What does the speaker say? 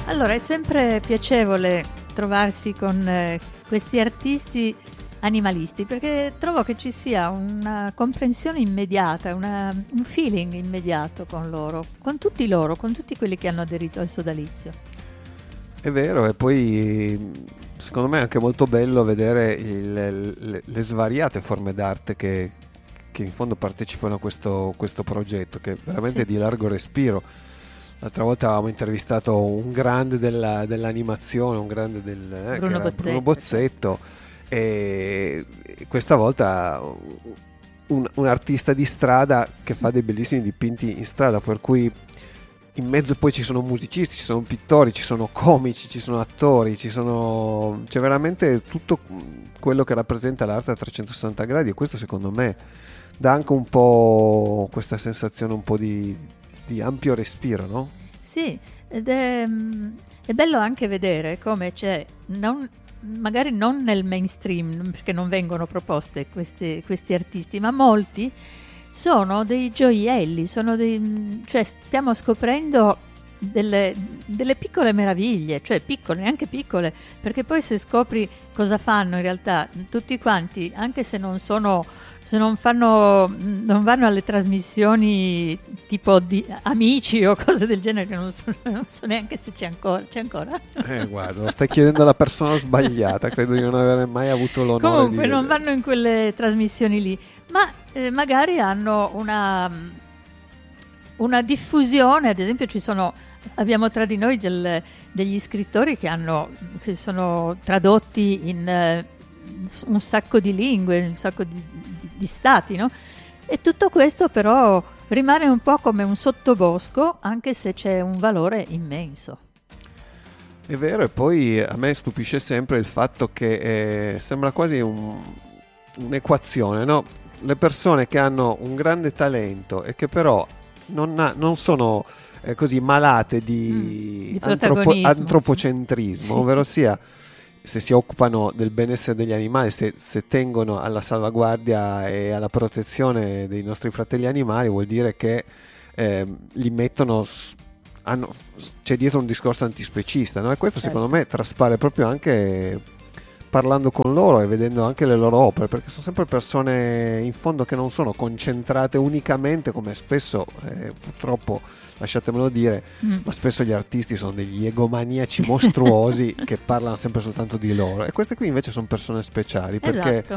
Allora, è sempre piacevole trovarsi con questi artisti animalisti, perché trovo che ci sia una comprensione immediata, un feeling immediato con loro, con tutti quelli che hanno aderito al sodalizio. È vero, e poi secondo me è anche molto bello vedere le svariate forme d'arte che in fondo partecipano a questo progetto, che è veramente Sì. di largo respiro. L'altra volta avevamo intervistato un grande dell'animazione, un grande che Bruno era Bozzetto, Bruno Bozzetto, e questa volta un artista di strada che fa dei bellissimi dipinti in strada, per cui in mezzo poi ci sono musicisti, ci sono pittori, ci sono comici, ci sono attori, c'è veramente tutto quello che rappresenta l'arte a 360 gradi, e questo secondo me dà anche un po' questa sensazione un po' di ampio respiro, no? Sì, ed è bello anche vedere come c'è, magari non nel mainstream, perché non vengono proposte questi artisti, ma molti sono dei gioielli, cioè stiamo scoprendo delle piccole meraviglie, cioè piccole, neanche piccole, perché poi se scopri cosa fanno in realtà tutti quanti, anche se non vanno alle trasmissioni tipo di Amici o cose del genere, che non so neanche se c'è ancora. Guarda, lo stai chiedendo alla persona sbagliata, credo di non avere mai avuto l'onore Comunque di non vedere. vanno in quelle trasmissioni lì, ma magari hanno una diffusione. Ad esempio abbiamo tra di noi degli scrittori che sono tradotti in un sacco di lingue, un sacco di stati, no? E tutto questo però rimane un po' come un sottobosco, anche se c'è un valore immenso. È vero, e poi a me stupisce sempre il fatto che sembra quasi un'equazione, no? Le persone che hanno un grande talento e che però non sono così malate di protagonismo. antropocentrismo, Sì. ovvero sia, se si occupano del benessere degli animali, se tengono alla e alla protezione dei nostri fratelli animali, vuol dire che li mettono c'è dietro un discorso antispecista, no? E questo Certo. secondo me traspare proprio anche parlando con loro e vedendo anche le loro opere, perché sono sempre persone in fondo che non sono concentrate unicamente, come spesso purtroppo, lasciatemelo dire, ma spesso gli artisti sono degli egomaniaci mostruosi che parlano sempre soltanto di loro, e queste qui invece sono persone speciali, perché Esatto.